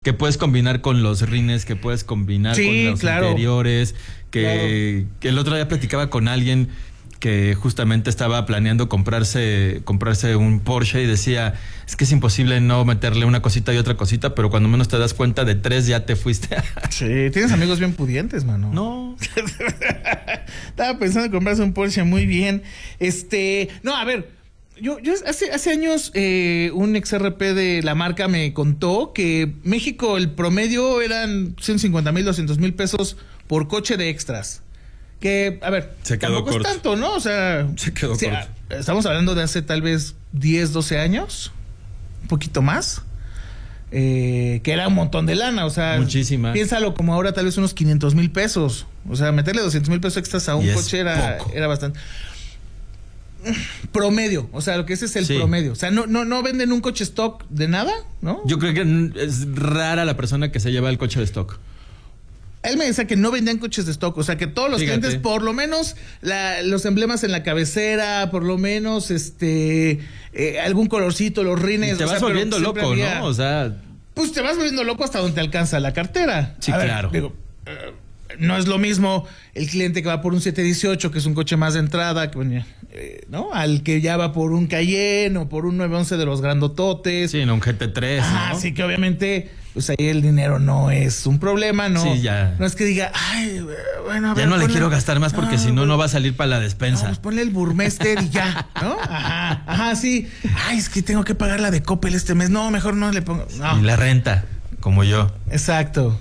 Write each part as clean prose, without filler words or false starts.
que puedes combinar con los rines, que puedes combinar con los interiores, que el otro día platicaba con alguien que justamente estaba planeando comprarse un Porsche y decía, es que es imposible no meterle una cosita y otra cosita, pero cuando menos te das cuenta de 3 ya te fuiste. Sí, tienes amigos bien pudientes, mano. No. Estaba pensando en comprarse un Porsche muy bien. No, a ver, yo hace años un ex-RP de la marca me contó que México el promedio eran 150,000, 200,000 pesos por coche de extras. Que, a ver, tampoco es tanto, ¿no? O sea, se quedó corto. Estamos hablando de hace tal vez 10, 12 años, un poquito más, que era un montón de lana, o sea, muchísima. Piénsalo como ahora tal vez unos 500,000 pesos, o sea, meterle 200,000 pesos extras a un coche era bastante. Promedio, o sea, lo que ese es el promedio, o sea, no venden un coche stock de nada, ¿no? Yo creo que es rara la persona que se lleva el coche de stock. Él me decía que no vendían coches de stock, o sea que todos los clientes, por lo menos los emblemas en la cabecera, por lo menos algún colorcito, los rines. Y te vas volviendo loco, ¿no? O sea, pues te vas volviendo loco hasta donde te alcanza la cartera. Sí, claro. Digo, no es lo mismo el cliente que va por un 718, que es un coche más de entrada, ¿no? Al que ya va por un Cayenne o por un 911 de los grandototes. Sí, en un GT3, ¿no? Así que obviamente, pues ahí el dinero no es un problema, ¿no? Sí, ya. No es que diga, ay, bueno, a ver, ya no le quiero gastar más porque si no va a salir para la despensa. No, pues ponle el Burmester y ya, ¿no? Ajá, sí. Ay, es que tengo que pagar la de Coppel este mes. No, mejor no le pongo. No. Y la renta, como yo. Exacto.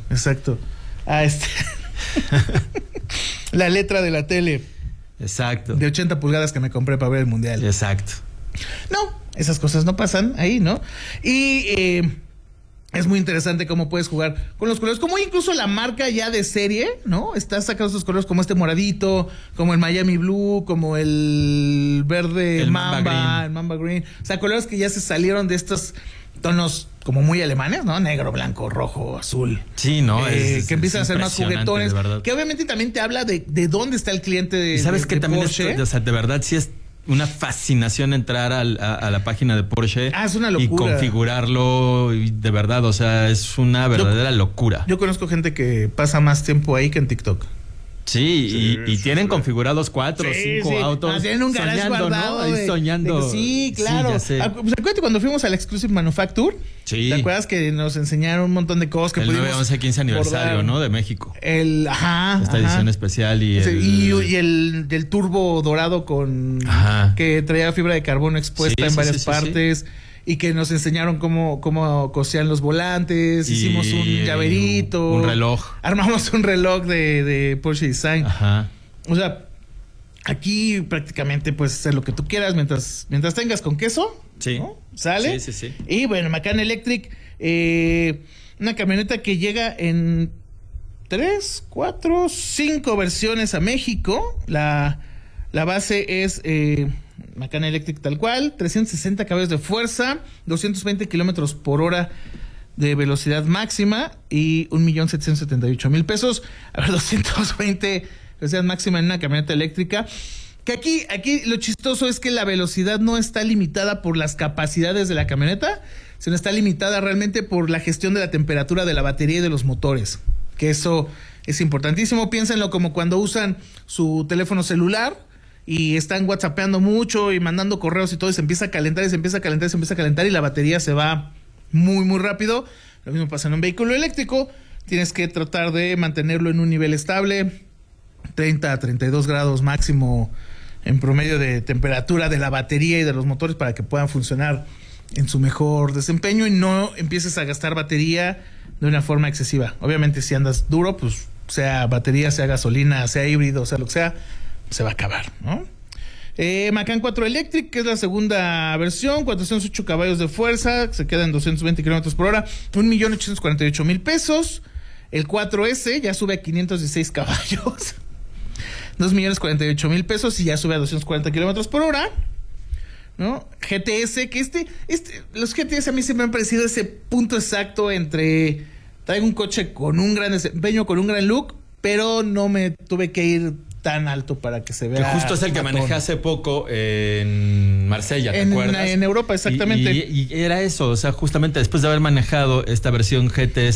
La letra de la tele. Exacto. De 80 pulgadas que me compré para ver el mundial. Exacto. No, esas cosas no pasan ahí, ¿no? Y es muy interesante cómo puedes jugar con los colores, como incluso la marca ya de serie, ¿no? Está sacando esos colores como este moradito, como el Miami Blue, como el verde el Mamba Green. O sea, colores que ya se salieron de estos tonos como muy alemanes, ¿no? Negro, blanco, rojo, azul. Sí, ¿no? Que empiezan a ser más juguetones. Que obviamente también te habla de dónde está el cliente de ¿Y sabes que también Porsche? O sea, de verdad sí es una fascinación entrar a la página de Porsche. Es una locura. Y configurarlo, y de verdad, o sea, es una verdadera locura. Yo conozco gente que pasa más tiempo ahí que en TikTok. Sí, y tienen configurados 4 o 5 autos. Tienen un garage soñando, guardado, ¿no? Ahí soñando. Sí, claro. Sí, pues acuérdate cuando fuimos a la Exclusive Manufacture. Sí. ¿Te acuerdas que nos enseñaron un montón de cosas que el pudimos 9-11 15 aniversario, bordar, ¿no? De México. Esta edición especial y el del turbo dorado con que traía fibra de carbono expuesta en varias partes. Y que nos enseñaron cómo cosían los volantes, hicimos un llaverito. Un reloj. Armamos un reloj de Porsche Design. Ajá. O sea, aquí prácticamente puedes hacer lo que tú quieras mientras tengas con queso. Sí. ¿No? ¿Sale? Sí. Y bueno, Macan Electric, una camioneta que llega en 3, 4, 5 versiones a México. La base es Macan Electric tal cual, 360 caballos de fuerza, 220 kilómetros por hora de velocidad máxima y 1,778,000 pesos. A ver, 220 velocidad máxima en una camioneta eléctrica. Que aquí lo chistoso es que la velocidad no está limitada por las capacidades de la camioneta, sino está limitada realmente por la gestión de la temperatura de la batería y de los motores. Que eso es importantísimo. Piénsenlo como cuando usan su teléfono celular y están whatsappeando mucho y mandando correos y todo, y se empieza a calentar y la batería se va muy, muy rápido. Lo mismo pasa en un vehículo eléctrico. Tienes que tratar de mantenerlo en un nivel estable, 30 a 32 grados máximo en promedio de temperatura de la batería y de los motores para que puedan funcionar en su mejor desempeño y no empieces a gastar batería de una forma excesiva. Obviamente si andas duro, pues sea batería, sea gasolina, sea híbrido, sea lo que sea, se va a acabar, ¿no? Macan 4 Electric, que es la segunda versión, 408 caballos de fuerza, se queda en 220 kilómetros por hora, 1,848,000 pesos. El 4S ya sube a 516 caballos, 2,048,000 pesos y ya sube a 240 kilómetros por hora, ¿no? GTS, que los GTS a mí siempre me han parecido ese punto exacto entre traigo un coche con un gran desempeño, con un gran look, pero no me tuve que ir tan alto para que se vea. Que justo es el que manejé hace poco en Marsella, ¿te acuerdas? En Europa, exactamente. Y era eso, o sea, justamente después de haber manejado esta versión GTS